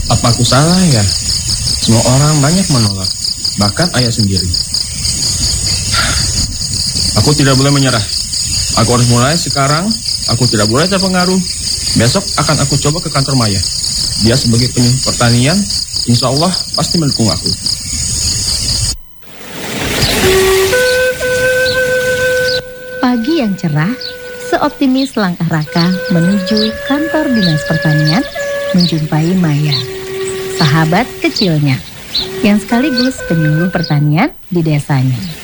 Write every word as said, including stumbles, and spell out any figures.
Apa aku salah ya? Semua orang banyak menolak, bahkan ayah sendiri. Aku tidak boleh menyerah. Aku harus mulai sekarang. Aku tidak boleh terpengaruh. Besok akan aku coba ke kantor Maya. Dia sebagai penyuluh pertanian, insya Allah pasti mendukung aku. Pagi yang cerah, seoptimis langkah Raka menuju kantor dinas pertanian, menjumpai Maya, sahabat kecilnya, yang sekaligus penyuluh pertanian di desanya.